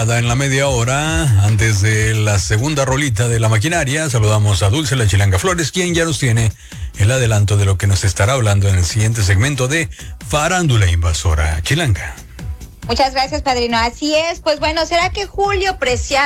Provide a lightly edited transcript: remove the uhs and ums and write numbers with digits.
En la media hora, antes de la segunda rolita de la maquinaria, saludamos a Dulce la Chilanga Flores, quien ya nos tiene el adelanto de lo que nos estará hablando en el siguiente segmento de Farándula Invasora Chilanga. Muchas gracias, padrino. Así es. Pues bueno, ¿será que Julio Preciado